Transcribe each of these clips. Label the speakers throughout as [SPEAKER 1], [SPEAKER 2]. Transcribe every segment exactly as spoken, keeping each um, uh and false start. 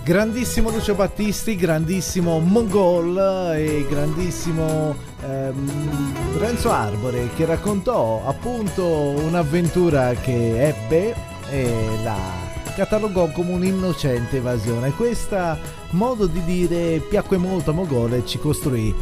[SPEAKER 1] Grandissimo Lucio Battisti, grandissimo Mogol e grandissimo ehm, Renzo Arbore, che raccontò appunto un'avventura che ebbe e la catalogò come un'innocente evasione. Questo modo di dire piacque molto a Mogol e ci costruì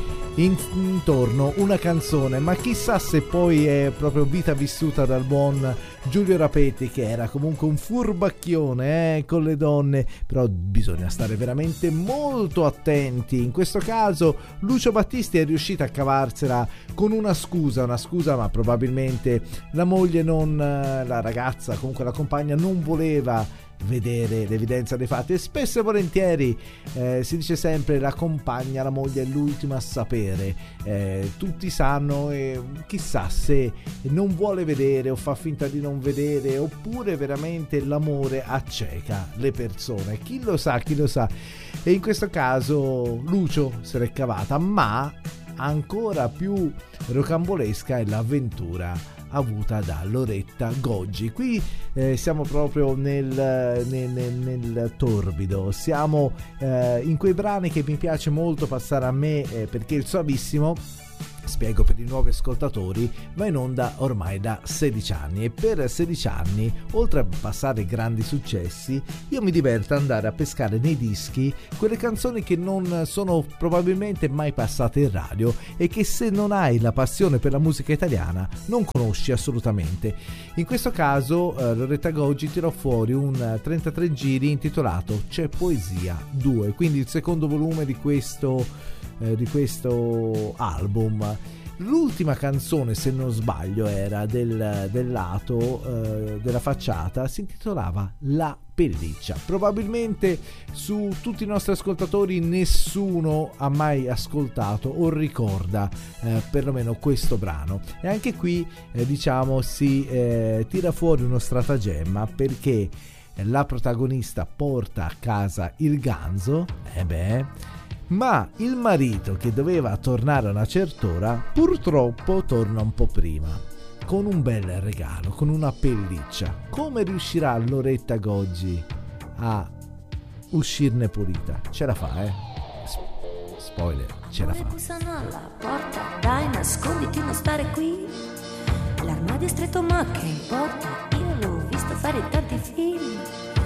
[SPEAKER 1] intorno una canzone, ma chissà se poi è proprio vita vissuta dal buon Giulio Rapetti, che era comunque un furbacchione eh, con le donne, però bisogna stare veramente molto attenti. In questo caso Lucio Battisti è riuscito a cavarsela con una scusa, una scusa ma probabilmente la moglie non, la ragazza, comunque la compagna non voleva vedere l'evidenza dei fatti, e spesso e volentieri eh, si dice sempre la compagna, la moglie è l'ultima a sapere, eh, tutti sanno e chissà se non vuole vedere o fa finta di non vedere, oppure veramente l'amore acceca le persone, chi lo sa, chi lo sa. E in questo caso Lucio se l'è cavata, ma ancora più rocambolesca è l'avventura avuta da Loretta Goggi. Qui eh, siamo proprio nel, nel, nel, nel torbido, siamo eh, in quei brani che mi piace molto passare a me, eh, perché il Suavissimo, spiego per i nuovi ascoltatori, va in onda ormai da sedici anni, e per sedici anni, oltre a passare grandi successi, io mi diverto ad andare a pescare nei dischi quelle canzoni che non sono probabilmente mai passate in radio e che, se non hai la passione per la musica italiana, non conosci assolutamente. In questo caso eh, Loretta Goggi tirò fuori un trentatré giri intitolato C'è Poesia due, quindi il secondo volume di questo di questo album. L'ultima canzone, se non sbaglio, era del, del lato eh, della facciata, si intitolava La Pelliccia. Probabilmente su tutti i nostri ascoltatori nessuno ha mai ascoltato o ricorda eh, perlomeno questo brano, e anche qui eh, diciamo si eh, tira fuori uno stratagemma, perché la protagonista porta a casa il ganzo, e beh ma il marito, che doveva tornare a una certa ora, purtroppo torna un po' prima, con un bel regalo, con una pelliccia. Come riuscirà Loretta Goggi a uscirne pulita? Ce la fa, eh? Spoiler, ce la fa.
[SPEAKER 2] Bussano alla porta, dai nasconditi, non stare qui. L'armadio è stretto, ma che importa? Io l'ho visto fare tanti film.